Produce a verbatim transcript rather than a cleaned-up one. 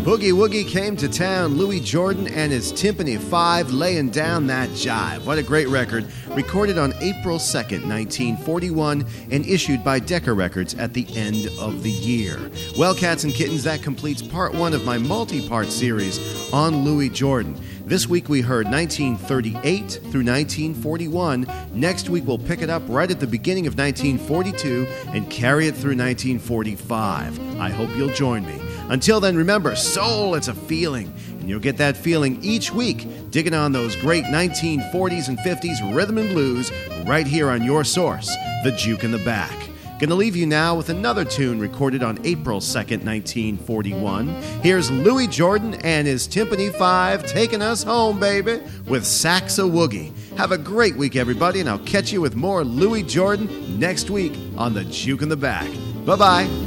Boogie Woogie came to town, Louis Jordan and his Timpani Five laying down that jive. What a great record, recorded on April second, nineteen forty-one, and issued by Decca Records at the end of the year. Well, cats and kittens, that completes part one of my multi-part series on Louis Jordan. This week we heard nineteen thirty-eight through nineteen forty-one. Next week we'll pick it up right at the beginning of nineteen forty-two and carry it through nineteen forty-five. I hope you'll join me. Until then, remember, soul, it's a feeling, and you'll get that feeling each week digging on those great nineteen forties and fifties rhythm and blues right here on your source, the Juke in the Back. Gonna leave you now with another tune recorded on April second, nineteen forty-one. Here's Louis Jordan and his Timpani Five taking us home, baby, with Sax-a-Woogie. Have a great week, everybody, and I'll catch you with more Louis Jordan next week on the Juke in the Back. Bye-bye.